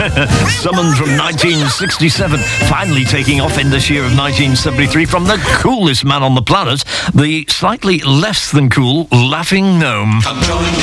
Summoned from 1967, finally taking off in this year of 1973 from the coolest man on the planet, the slightly less than cool Laughing Gnome.